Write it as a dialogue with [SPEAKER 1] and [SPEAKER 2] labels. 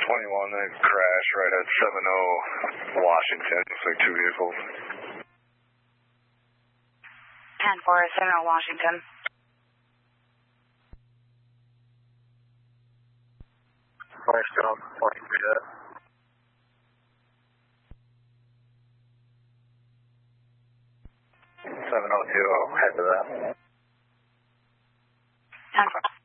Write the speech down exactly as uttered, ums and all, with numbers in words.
[SPEAKER 1] twenty-one, a crash right at seven oh Washington. Looks like two vehicles.
[SPEAKER 2] ten four, seven oh Washington.
[SPEAKER 1] Firestone, forty-three to that. seven oh two, I'll head to that.
[SPEAKER 2] ten four.